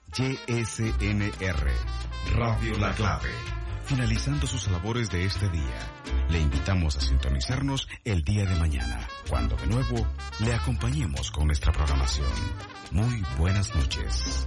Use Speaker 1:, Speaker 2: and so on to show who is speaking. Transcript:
Speaker 1: YSNR, Radio La Clave. Finalizando sus labores de este día, le invitamos a sintonizarnos el día de mañana, cuando de nuevo le acompañemos con nuestra programación. Muy buenas noches.